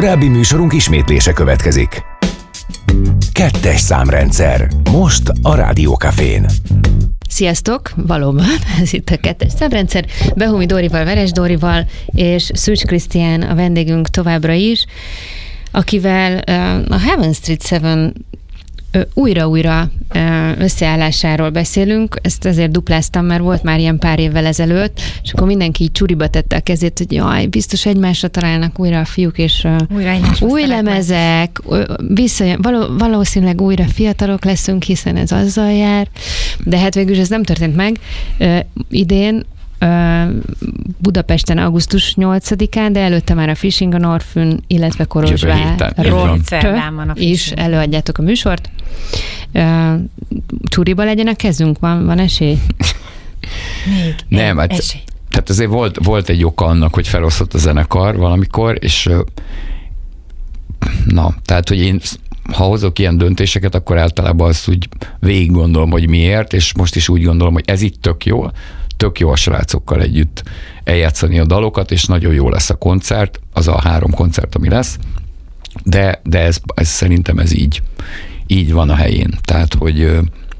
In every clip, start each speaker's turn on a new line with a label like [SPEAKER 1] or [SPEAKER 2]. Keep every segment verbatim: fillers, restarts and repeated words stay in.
[SPEAKER 1] Korábbi műsorunk ismétlése következik. Kettes számrendszer. Most a Rádió Cafén.
[SPEAKER 2] Sziasztok! Valóban, ez itt a Kettes számrendszer. Behumi Dórival, Veres Dórival és Szűcs Krisztián a vendégünk továbbra is, akivel a Heaven Street Seven újra-újra összeállásáról beszélünk. Ezt azért dupláztam, mert volt már ilyen pár évvel ezelőtt, és akkor mindenki így csuriba tette a kezét, hogy jaj, biztos egymásra találnak újra a fiúk, és új lemezek, vissza, való, valószínűleg újra fiatalok leszünk, hiszen ez azzal jár, de hát végül ez nem történt meg. Idén Budapesten augusztus nyolcadikán, de előtte már a Fishing on Orphan, illetve Kolozsváron is előadjátok a műsort. Csuriba legyen a kezünk? Van, van esély?
[SPEAKER 3] Még
[SPEAKER 4] Nem, hát,
[SPEAKER 3] esély.
[SPEAKER 4] Tehát azért volt, volt egy oka annak, hogy felosztott a zenekar valamikor, és na, tehát, hogy én ha hozok ilyen döntéseket, akkor általában azt úgy végig gondolom, hogy miért, és most is úgy gondolom, hogy ez itt tök jó, tök jó a srácokkal együtt eljátszani a dalokat, és nagyon jó lesz a koncert, az a három koncert, ami lesz, de, de ez, ez szerintem ez így, így van a helyén. Tehát, hogy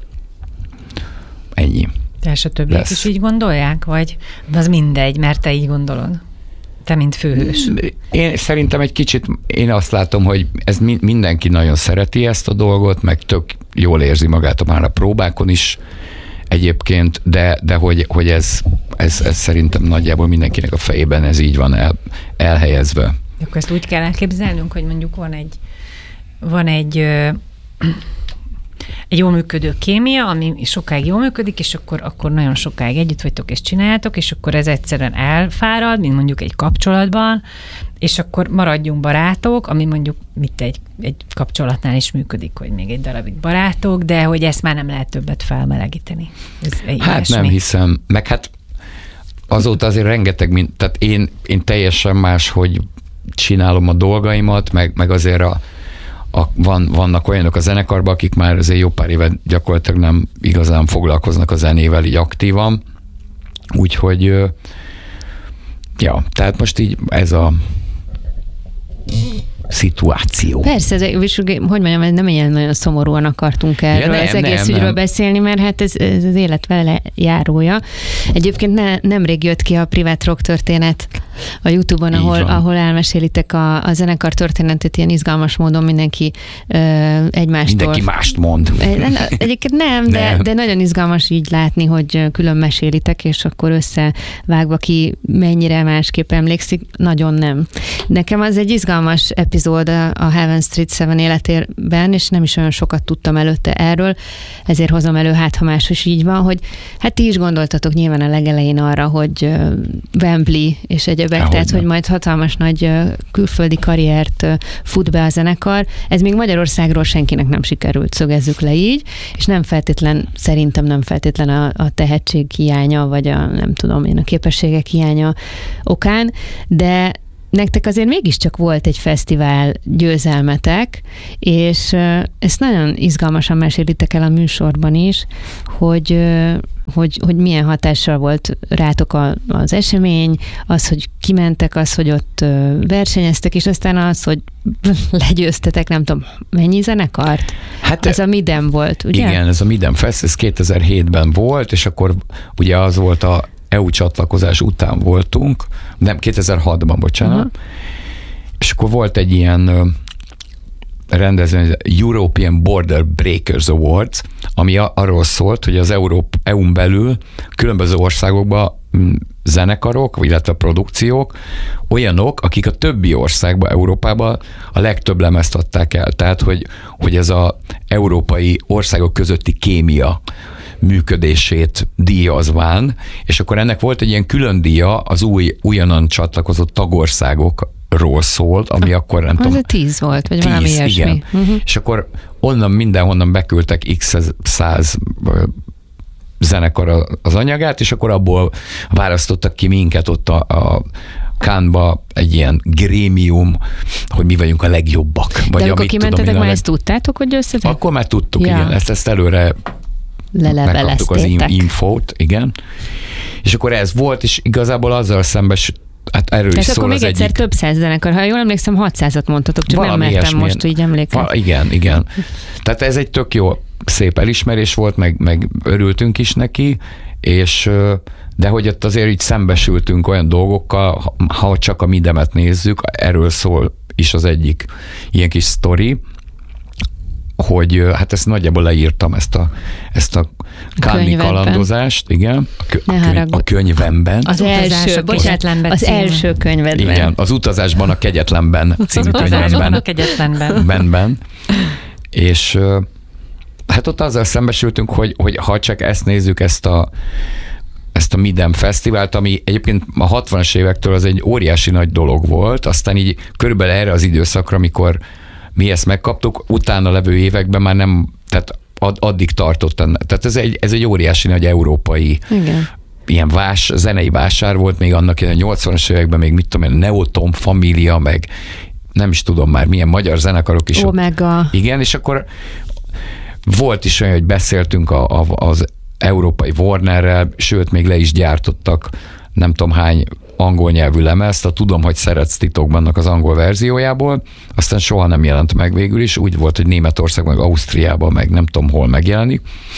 [SPEAKER 4] ennyi.
[SPEAKER 3] De és a többiek lesz. Is így gondolják? Vagy az mindegy, mert te így gondolod? Te, mint főhős.
[SPEAKER 4] Én szerintem egy kicsit, én azt látom, hogy ez mindenki nagyon szereti ezt a dolgot, meg tök jól érzi magát már a próbákon is egyébként, de, de hogy, hogy ez, ez, ez szerintem nagyjából mindenkinek a fejében ez így van el, elhelyezve.
[SPEAKER 3] Akkor ezt úgy kell elképzelnünk, hogy mondjuk van egy van egy ö, egy jól működő kémia, ami sokáig jól működik, és akkor, akkor nagyon sokáig együtt vagytok és csináltok, és akkor ez egyszerűen elfárad, mint mondjuk egy kapcsolatban, és akkor maradjunk barátok, ami mondjuk mit egy, egy kapcsolatnál is működik, hogy még egy darabig barátok, de hogy ezt már nem lehet többet felmelegíteni. Ez
[SPEAKER 4] hát ilyesmi. Nem hiszem, meg hát azóta azért rengeteg, mint, tehát én, én teljesen más, hogy csinálom a dolgaimat, meg, meg azért a A, van, vannak olyanok a zenekarban, akik már azért jó pár éve gyakorlatilag nem igazán foglalkoznak a zenével így aktívan. Úgyhogy ja, tehát most így ez a szituáció.
[SPEAKER 2] Persze, de hogy mondjam, nem ilyen nagyon szomorúan akartunk erről ja, nem, az egész nem, ügyről nem. beszélni, mert hát ez, ez az élet vele járója. Egyébként ne, nemrég jött ki a privát rock történet a YouTube-on, ahol, ahol elmesélitek a, a zenekar történetet ilyen izgalmas módon, mindenki ö, egymástól.
[SPEAKER 4] Mindenki mást mond.
[SPEAKER 2] Egyébként nem, de, nem, de nagyon izgalmas így látni, hogy külön mesélitek, és akkor összevágva ki mennyire másképp emlékszik. Nagyon nem. Nekem az egy izgalmas epizód a Heaven Street Seven életében, és nem is olyan sokat tudtam előtte erről, ezért hozom elő, hát ha más is így van, hogy hát ti is gondoltatok nyilván a legelején arra, hogy Wembley és egyebek, Ahogy tehát, nem. hogy majd hatalmas nagy külföldi karriert fut be a zenekar. Ez még Magyarországról senkinek nem sikerült, szögezzük le így, és nem feltétlen, szerintem nem feltétlen a, a tehetség hiánya, vagy a nem tudom én, a képességek hiánya okán, de nektek azért mégiscsak volt egy fesztivál győzelmetek, és ezt nagyon izgalmasan mesélitek el a műsorban is, hogy, hogy, hogy milyen hatással volt rátok a, az esemény, az, hogy kimentek, az, hogy ott versenyeztek, és aztán az, hogy legyőztetek, nem tudom, mennyi zenekart? Hát ez a Midem volt, ugye?
[SPEAKER 4] Igen, ez a Midem Fest, ez kétezer-hétben volt, és akkor ugye az volt a é u csatlakozás után voltunk, nem, kétezer-hatban, bocsánat, uh-huh. és akkor volt egy ilyen rendezvény, European Border Breakers Awards, ami arról szólt, hogy az Európ, é u-n belül különböző országokban zenekarok, illetve produkciók olyanok, akik a többi országban, Európában a legtöbb lemezt adták el. Tehát, hogy, hogy ez az európai országok közötti kémia működését díjazván, és akkor ennek volt egy ilyen külön díja, az új, újonnan csatlakozott tagországokról szólt, ami akkor nem
[SPEAKER 2] az
[SPEAKER 4] tudom.
[SPEAKER 2] Az a tíz volt, vagy tíz, valami ilyesmi.
[SPEAKER 4] Igen. Uh-huh. És akkor onnan mindenhonnan beküldtek x száz zenekar az anyagát, és akkor abból választottak ki minket ott a, a Cannes-ba egy ilyen grémium, hogy mi vagyunk a legjobbak. Vagy
[SPEAKER 2] de amikor kimentetek, már
[SPEAKER 4] leg...
[SPEAKER 2] ezt tudtátok, hogy összetek?
[SPEAKER 4] Akkor már tudtuk, ja. igen, ezt, ezt előre megkaptuk az infót, igen. És akkor ez volt, és igazából azzal szembes Hát erről
[SPEAKER 2] Tehát
[SPEAKER 4] is
[SPEAKER 2] akkor
[SPEAKER 4] szól
[SPEAKER 2] még
[SPEAKER 4] az
[SPEAKER 2] egyszer
[SPEAKER 4] egyik.
[SPEAKER 2] több száz zenekar. Ha jól emlékszem, hatszázat mondtatok, csak
[SPEAKER 4] Valami
[SPEAKER 2] nem mertem
[SPEAKER 4] ilyesmilyen.
[SPEAKER 2] most így emlékezni.
[SPEAKER 4] Va- igen, igen. Tehát ez egy tök jó, szép elismerés volt, meg, meg örültünk is neki, és de hogy ott azért így szembesültünk olyan dolgokkal, ha csak a Midemet nézzük, erről szól is az egyik ilyen kis sztori, hogy hát ezt nagyjából leírtam, ezt a, ezt a Cannes-i kalandozást, igen, a, kö, a, könyv, a könyvemben.
[SPEAKER 2] Az, az első, bocsánat, az című. első könyvedben.
[SPEAKER 4] Igen, az utazásban a kegyetlenben című könyvemben.
[SPEAKER 3] a kegyetlenben.
[SPEAKER 4] Benben. És hát ott azzal szembesültünk, hogy, hogy ha csak ezt nézzük, ezt a ezt a Midem Fesztivált, ami egyébként a hatvanas évektől az egy óriási nagy dolog volt, aztán így körülbelül erre az időszakra, amikor mi ezt megkaptuk, utána levő években már nem, tehát addig tartott ennek. Tehát ez egy, ez egy óriási nagy európai
[SPEAKER 2] Igen.
[SPEAKER 4] ilyen vás, zenei vásár volt, még annak a nyolcvanas években még mit tudom én, Neotom Família, meg nem is tudom már milyen magyar zenekarok is.
[SPEAKER 2] Omega.
[SPEAKER 4] Ott, igen, és akkor volt is olyan, hogy beszéltünk a, a, az európai Warnerrel, sőt, még le is gyártottak nem tudom hány angol nyelvű lemezt, a Tudom, hogy szeretsz titokbannak az angol verziójából, aztán soha nem jelent meg végül is, úgy volt, hogy Németország, meg Ausztriában, meg nem tudom hol megjelenik,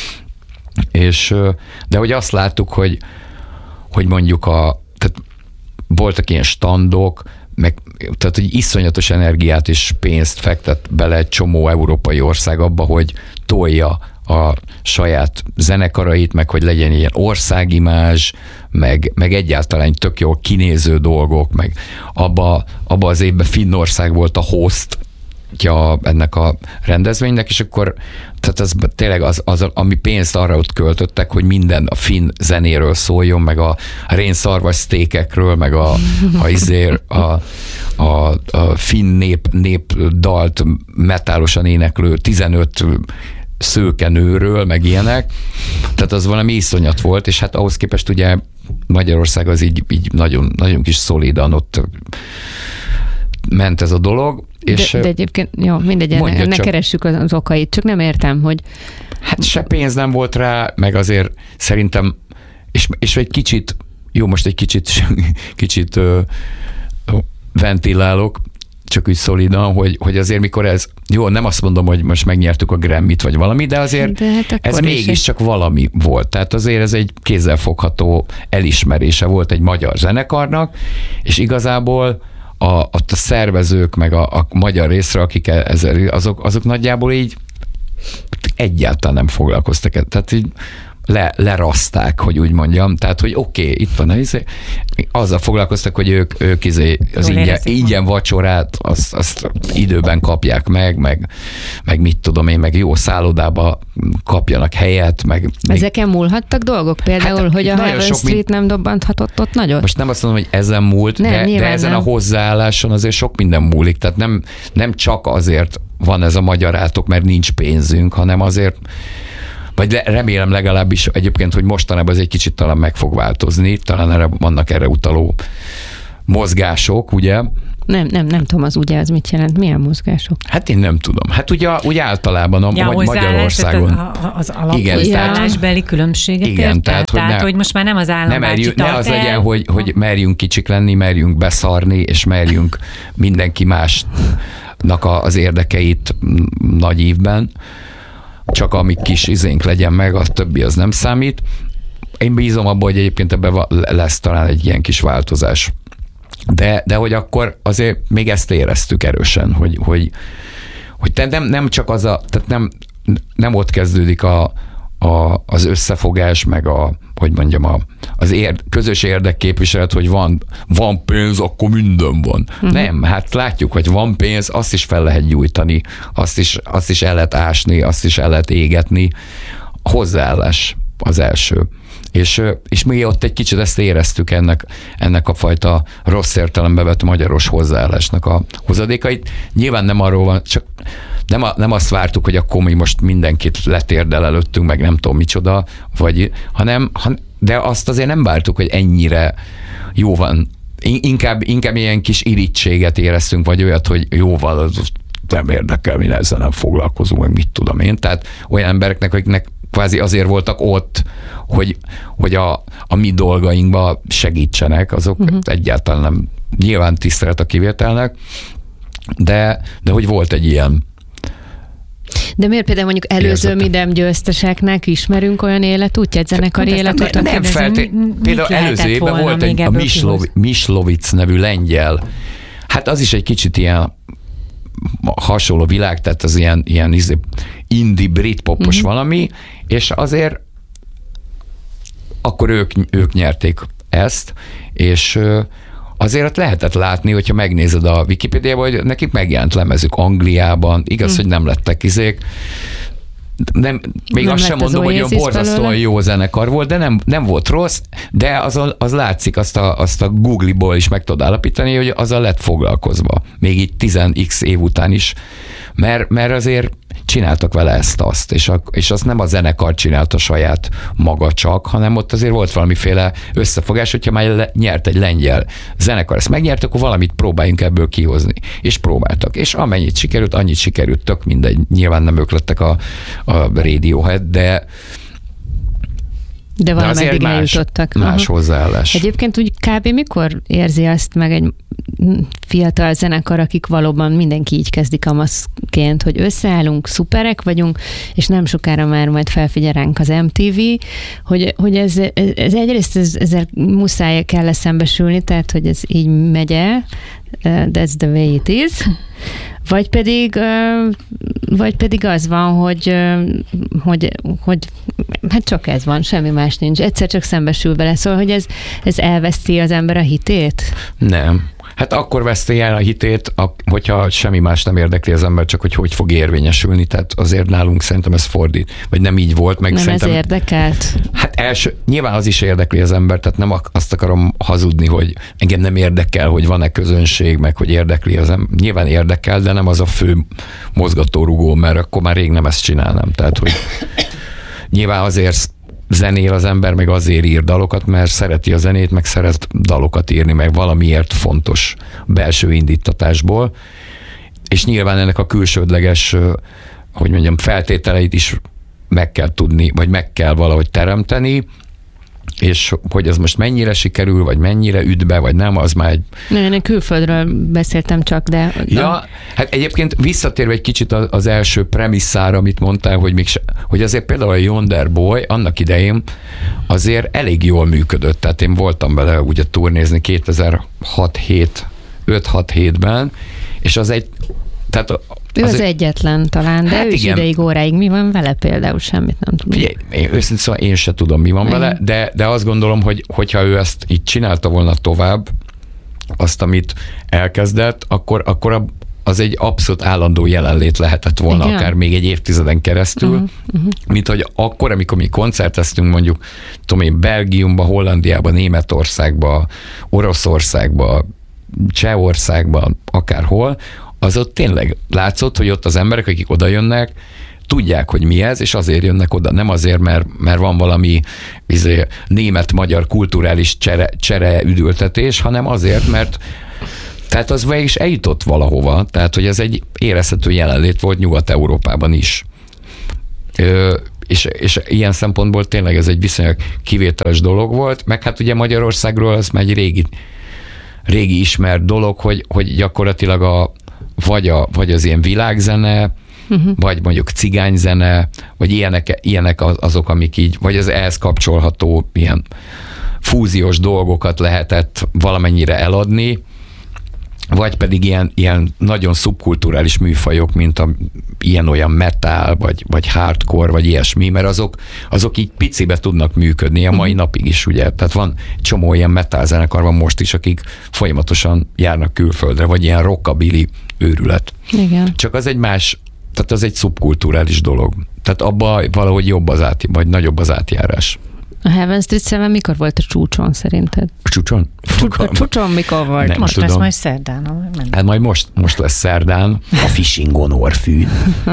[SPEAKER 4] és de hogy azt láttuk, hogy, hogy mondjuk a, tehát voltak ilyen standok, meg, tehát hogy iszonyatos energiát és pénzt fektet bele egy csomó európai ország abba, hogy tolja a saját zenekarait, meg hogy legyen ilyen országimázs, meg, meg egyáltalán tök jól kinéző dolgok, meg abba, abba az évben Finnország volt a hostja ennek a rendezvénynek, és akkor tehát az tényleg az, az, ami pénzt arra ott költöttek, hogy minden a finn zenéről szóljon, meg a rénszarvas sztékekről, meg a, a, izér, a, a, a finn nép, nép dalt metálosan éneklő tizenöt szőkenőről, meg ilyenek. Tehát az valami iszonyat volt, és hát ahhoz képest ugye Magyarország az így, így nagyon, nagyon kis szolidan ott ment ez a dolog. És
[SPEAKER 2] de, de egyébként, jó, mindegy, ennek ne keressük az okait, csak nem értem, hogy...
[SPEAKER 4] Hát se pénz nem volt rá, meg azért szerintem, és, és egy kicsit, jó, most egy kicsit, kicsit ö, ventilálok, csak úgy szolidan, hogy, hogy azért mikor ez, jó, nem azt mondom, hogy most megnyertük a Grammy-t, vagy valami, de azért de hát ez mégiscsak egy... valami volt. Tehát azért ez egy kézzelfogható elismerése volt egy magyar zenekarnak, és igazából a, a, a szervezők, meg a, a magyar részre, akik ezzel, azok, azok nagyjából így egyáltalán nem foglalkoztak. Tehát így Le, leraszták, hogy úgy mondjam. Tehát, hogy oké, okay, itt van, izé, azzal foglalkoztak, hogy ők, ők izé, az ingyen, ingyen vacsorát, azt, azt időben kapják meg, meg, meg mit tudom én, meg jó szállodába kapjanak helyet, meg...
[SPEAKER 2] Ezeken még... múlhattak dolgok? Például, hát, hogy a Heaven Street mind... nem dobbanthatott ott nagyon?
[SPEAKER 4] Most nem azt mondom, hogy ezen múlt, nem, de, de ezen nem. A hozzáálláson azért sok minden múlik. Tehát nem, nem csak azért van ez a magyarátok, mert nincs pénzünk, hanem azért vagy remélem legalábbis egyébként, hogy mostanában ez egy kicsit talán meg fog változni, talán erre, vannak erre utaló mozgások, ugye?
[SPEAKER 2] Nem, nem, nem tudom, az ugye, az mit jelent? Milyen mozgások?
[SPEAKER 4] Hát én nem tudom. Hát ugye, ugye általában a
[SPEAKER 3] ja,
[SPEAKER 4] Magyarországon.
[SPEAKER 3] Az alaphozállásbeli különbséget
[SPEAKER 4] igen,
[SPEAKER 3] érte?
[SPEAKER 4] Tehát, hogy,
[SPEAKER 3] tehát
[SPEAKER 4] ne,
[SPEAKER 3] hogy most már nem az állam bácsi tart
[SPEAKER 4] ne az el. legyen, hogy, hogy merjünk kicsik lenni, merjünk beszarni, és merjünk mindenki másnak az érdekeit nagy ívben, csak amik kis izénk legyen meg, a többi az nem számít. Én bízom abban, hogy egyébként ebben lesz talán egy ilyen kis változás. De, de hogy akkor azért még ezt éreztük erősen, hogy, hogy, hogy te nem, nem csak az a, tehát nem, nem ott kezdődik a, a, az összefogás, meg a, hogy mondjam, a, az ér, közös érdekképviselet, hogy van, van pénz, akkor minden van. Uh-huh. Nem, hát látjuk, hogy van pénz, azt is fel lehet gyújtani, azt is, azt is el lehet ásni, azt is el lehet égetni. Hozzáállás az első. És, és mi ott egy kicsit ezt éreztük ennek, ennek a fajta rossz értelembe vett magyaros hozzáállásnak a hozadékait. Nyilván nem arról van, csak nem, a, nem azt vártuk, hogy akkor mi most mindenkit letérdel előttünk, meg nem tudom micsoda, vagy, hanem, han, de azt azért nem vártuk, hogy ennyire jó van. Inkább, inkább ilyen kis irítséget éreztünk, vagy olyat, hogy jóval nem érdekel, mi ezzel nem foglalkozunk, meg mit tudom én. Tehát olyan embereknek, akiknek kvázi azért voltak ott, hogy, hogy a, a mi dolgainkba segítsenek, azok uh-huh. egyáltalán nem, nyilván tisztelet a kivételnek, de, de hogy volt egy ilyen.
[SPEAKER 2] De miért például mondjuk előző Midem győzteseknek ismerünk olyan életútját, zenekari életet?
[SPEAKER 4] Nem, nem feltétlenül. Például előző évben volt egy a Mislov, Mislovic nevű lengyel. Hát az is egy kicsit ilyen hasonló világ, tehát az ilyen, ilyen indie brit popos mm-hmm. valami, és azért akkor ők, ők nyerték ezt, és azért ott lehetett látni, hogyha megnézed a Wikipédiában, hogy nekik megjelent lemezük Angliában, igaz, mm. hogy nem lettek izék, nem, még nem azt sem mondom, hogy olyan borzasztóan jó zenekar volt, de nem, nem volt rossz, de az, az látszik, azt a, azt a Google-ból is meg tudod állapítani, hogy azzal lett foglalkozva. Még így tíz x év után is, mert, mert azért csináltak vele ezt-azt, és, a, és azt nem a zenekar csinálta saját maga csak, hanem ott azért volt valamiféle összefogás, hogyha már le, nyert egy lengyel zenekar, ezt megnyert, akkor valamit próbáljunk ebből kihozni. És próbáltak. És amennyit sikerült, annyit sikerült, tök mindegy. Nyilván nem ők lettek a, a Radiohead, de
[SPEAKER 2] De valameddig eljutottak.
[SPEAKER 4] Más hozzáállás.
[SPEAKER 2] Egyébként úgy kb. Mikor érzi azt meg egy fiatal zenekar, akik valóban mindenki így kezdi kamaszként, hogy összeállunk, szuperek vagyunk, és nem sokára már majd felfigyel ránk az em té vé, hogy, hogy ez, ez egyrészt ez, ezzel muszáj kell szembesülni, tehát hogy ez így megy el, that's the way it is, vagy pedig, vagy pedig az van, hogy, hogy, hogy hát csak ez van, semmi más nincs. Egyszer csak szembesül vele, szóval, hogy ez, ez elveszti az ember a hitét?
[SPEAKER 4] Nem. Hát akkor veszti el a hitét, hogyha semmi más nem érdekli az ember, csak hogy hogy fog érvényesülni. Tehát azért nálunk szerintem ez fordít. Vagy nem így volt. Meg
[SPEAKER 2] nem
[SPEAKER 4] szerintem,
[SPEAKER 2] ez érdekelt?
[SPEAKER 4] Hát első, nyilván az is érdekli az ember, tehát nem azt akarom hazudni, hogy engem nem érdekel, hogy van-e közönség, meg hogy érdekli az ember. Nyilván érdekel, de nem az a fő mozgatórugó, mert akkor már rég nem ezt csinálnám. Tehát, hogy nyilván azért zenél az ember, meg azért ír dalokat, mert szereti a zenét, meg szeret dalokat írni, meg valamiért fontos belső indítatásból. És nyilván ennek a külsődleges, hogy mondjam, feltételeit is meg kell tudni, vagy meg kell valahogy teremteni, és hogy ez most mennyire sikerül, vagy mennyire üt be, vagy nem, az már egy...
[SPEAKER 2] Nem, én külföldről beszéltem csak, de...
[SPEAKER 4] Ja, hát egyébként visszatérve egy kicsit az első premisszára, amit mondtál, hogy, még se, hogy azért például a Yonder Boy annak idején azért elég jól működött, tehát én voltam vele ugye turnézni kétezer-hat hét, öt-hat hétben, és az egy... Tehát
[SPEAKER 2] ő az, az egyetlen talán, de hát ő is igen. Ideig, óráig. Mi van vele például? Semmit nem tudom.
[SPEAKER 4] Figyelj, én, őszintén szóval én se tudom, mi van igen. vele, de, de azt gondolom, hogy hogyha ő ezt így csinálta volna tovább, azt, amit elkezdett, akkor, akkor az egy abszolút állandó jelenlét lehetett volna, igen. akár még egy évtizeden keresztül, uh-huh, uh-huh. mint hogy akkor, amikor mi koncerteztünk mondjuk, tudom én, Belgiumba, Hollandiába, Németországba, Oroszországba, Csehországba, akárhol, az ott tényleg látszott, hogy ott az emberek, akik oda jönnek, tudják, hogy mi ez, és azért jönnek oda. Nem azért, mert, mert van valami izé, német-magyar kulturális csere, csere üdültetés, hanem azért, mert tehát az végig is eljutott valahova, tehát hogy ez egy érezhető jelenlét volt Nyugat-Európában is. Ö, és, és ilyen szempontból tényleg ez egy viszonylag kivételes dolog volt, meg hát ugye Magyarországról az már egy régi, régi ismert dolog, hogy, hogy gyakorlatilag a Vagy, a, vagy az ilyen világzene, uh-huh. vagy mondjuk cigányzene, vagy ilyenek, ilyenek azok, amik így, vagy az ehhez kapcsolható ilyen fúziós dolgokat lehetett valamennyire eladni, vagy pedig ilyen, ilyen nagyon szubkulturális műfajok, mint a ilyen-olyan metal, vagy, vagy hardcore, vagy ilyesmi, mert azok, azok így picibe tudnak működni a mai uh-huh. napig is, ugye. Tehát van csomó ilyen metal zenekar van most is, akik folyamatosan járnak külföldre, vagy ilyen rockabilly őrület.
[SPEAKER 2] Igen.
[SPEAKER 4] Csak az egy más, tehát az egy szubkulturális dolog. Tehát abban valahogy jobb az át, vagy nagyobb az átjárás.
[SPEAKER 2] A Heaven Street Seven mikor volt a csúcson szerinted?
[SPEAKER 4] A csúcson?
[SPEAKER 2] A csúcson mikor volt?
[SPEAKER 3] Nem most tudom. Lesz majd szerdán.
[SPEAKER 4] Hát majd most, most lesz szerdán. A Fishing on Orfű.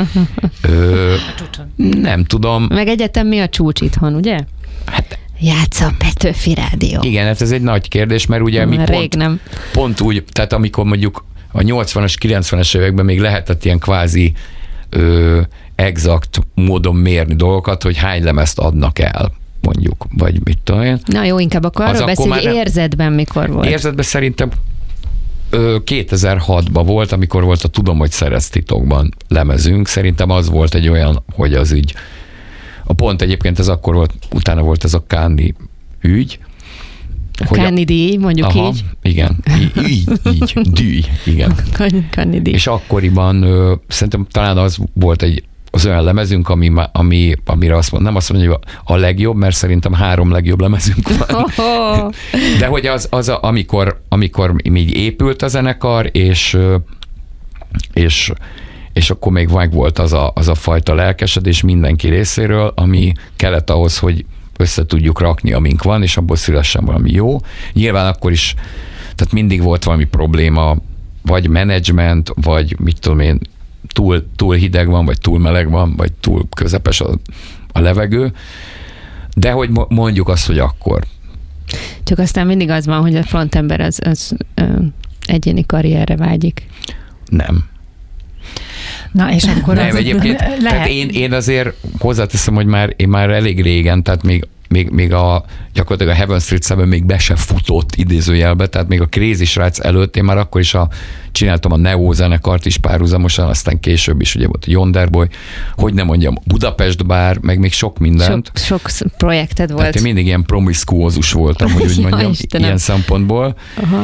[SPEAKER 4] Ö, nem tudom.
[SPEAKER 2] Meg egyetem mi a csúcs itthon, ugye?
[SPEAKER 4] Hát
[SPEAKER 2] játsza a Petőfi Rádió.
[SPEAKER 4] Igen, hát ez egy nagy kérdés, mert ugye mi pont,
[SPEAKER 2] nem.
[SPEAKER 4] pont úgy, tehát amikor mondjuk a nyolcvanas, kilencvenes években még lehetett ilyen kvázi ö, exakt módon mérni dolgokat, hogy hány lemezt adnak el, mondjuk, vagy mit tudom én.
[SPEAKER 2] Na jó, inkább akkor arról beszélj, hogy nem... érzetben mikor volt.
[SPEAKER 4] Érzetben szerintem ö, kétezer-hatban volt, amikor volt a Tudom, hogy szerez titokban lemezünk. Szerintem az volt egy olyan, hogy az így, a pont egyébként ez akkor volt, utána volt ez a Kánni ügy.
[SPEAKER 2] A Kánni díj, mondjuk aha, így.
[SPEAKER 4] Igen, így, így, így díj, igen.
[SPEAKER 2] Kánni díj.
[SPEAKER 4] És akkoriban ö, szerintem talán az volt egy az olyan lemezünk, ami, ami, amire azt mondom, nem azt mondja, hogy a legjobb, mert szerintem három legjobb lemezünk van. Oh. De hogy az, az a, amikor, amikor még épült a zenekar, és, és, és akkor még meg volt az a, az a fajta lelkesedés mindenki részéről, ami kellett ahhoz, hogy össze tudjuk rakni, amink van, és abból szülessen valami jó. Nyilván akkor is, tehát mindig volt valami probléma, vagy menedzsment, vagy mit tudom én, Túl, túl hideg van, vagy túl meleg van, vagy túl közepes a, a levegő, de hogy mondjuk azt, hogy akkor.
[SPEAKER 2] Csak aztán mindig az van, hogy a frontember az, az ö, egyéni karrierre vágyik.
[SPEAKER 4] Nem.
[SPEAKER 3] Na, és akkor
[SPEAKER 4] nem,
[SPEAKER 3] az
[SPEAKER 4] egyébként, tehát én, én azért hozzáteszem, hogy már, én már elég régen, tehát még Még, még a, gyakorlatilag a Heaven Street Seven még be se futott idézőjelbe, tehát még a Crazy Srác előtt én már akkor is a, csináltam a Neo zenekart is párhuzamosan, aztán később is ugye volt a Yonderboy, hogy nem mondjam, Budapest Bar, meg még sok mindent.
[SPEAKER 2] Sok, sok projekted volt.
[SPEAKER 4] Tehát én mindig ilyen promiszkuózus voltam, hogy úgy ja, mondjam, Istenem. Ilyen szempontból. Aha.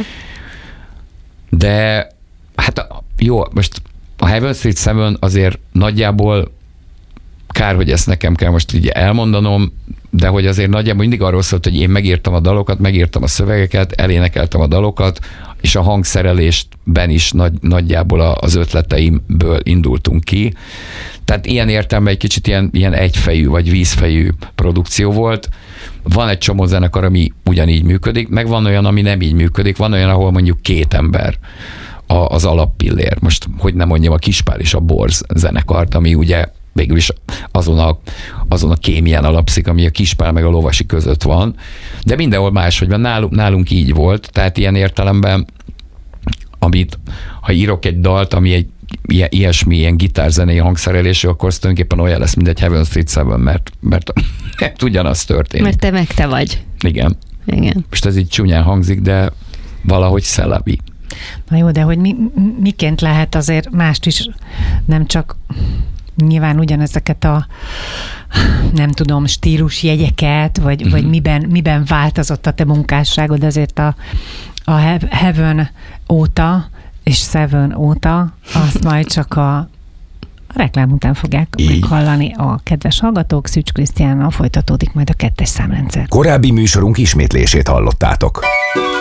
[SPEAKER 4] De hát a, jó, most a Heaven Street Seven azért nagyjából kár, hogy ezt nekem kell most így elmondanom, de hogy azért nagyjából mindig arról szólt, hogy én megírtam a dalokat, megírtam a szövegeket, elénekeltem a dalokat, és a hangszerelésben is nagy, nagyjából az ötleteimből indultunk ki. Tehát ilyen értelemben egy kicsit ilyen, ilyen egyfejű vagy vízfejű produkció volt. Van egy csomó zenekar, ami ugyanígy működik, meg van olyan, ami nem így működik. Van olyan, ahol mondjuk két ember az alappillér. Most, hogy nem mondjam, a Kispál és a Borz zenekart, ami ugye végül is azon a, azon a kémián alapszik, ami a Kispál meg a Lovasi között van, de mindenhol máshogy van. Nálunk, nálunk így volt, tehát ilyen értelemben, amit, ha írok egy dalt, ami egy ilyen, ilyesmi, ilyen gitárzenei hangszerelésű, akkor az tulajdonképpen olyan lesz, mint egy Heaven Street Seven, mert, mert, mert ugyanaz történik.
[SPEAKER 2] Mert te meg te vagy.
[SPEAKER 4] Igen.
[SPEAKER 2] Igen.
[SPEAKER 4] Most ez így csúnyán hangzik, de valahogy szellevi.
[SPEAKER 3] Na jó, de hogy mi, miként lehet azért mást is, nem csak nyilván ugyanezeket a nem tudom, stílusjegyeket, vagy, uh-huh. vagy miben, miben változott a te munkásságod azért a, a Heaven óta, és Seven óta, azt majd csak a, a reklám után fogják így meghallani a kedves hallgatók. Szűcs Krisztiánnal folytatódik majd a kettes számrendszer.
[SPEAKER 1] Korábbi műsorunk ismétlését hallottátok.